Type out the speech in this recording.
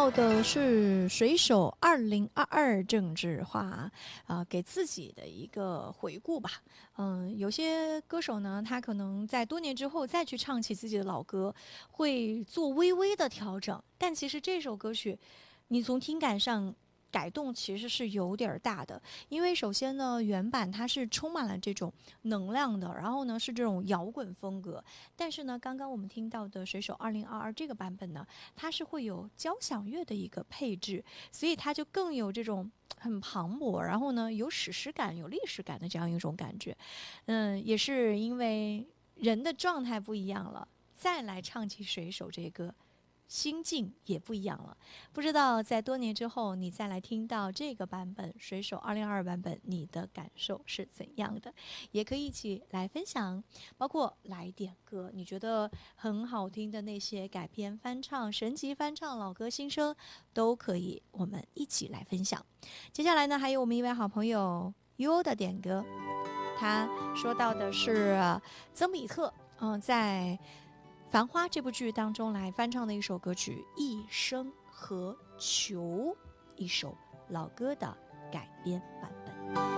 到的是水手2022政治化给自己的一个回顾吧。有些歌手呢，他可能在多年之后再去唱起自己的老歌，会做微微的调整，但其实这首歌曲，你从听感上改动其实是有点大的，因为首先呢，原版它是充满了这种能量的，然后呢是这种摇滚风格，但是呢，刚刚我们听到的水手2022这个版本呢，它是会有交响乐的一个配置，所以它就更有这种很磅礴，然后呢有史诗感、有历史感的这样一种感觉。也是因为人的状态不一样了，再来唱起水手这个。心境也不一样了，不知道在多年之后，你再来听到这个版本《水手2022》版本，你的感受是怎样的？也可以一起来分享，包括来点歌，你觉得很好听的那些改编翻唱、神级翻唱、老歌新生，都可以，我们一起来分享。接下来呢，还有我们一位好朋友 U 的点歌，他说到的是曾比特，在《繁花》这部剧当中来翻唱的一首歌曲《一生何求》，一首老歌的改编版本。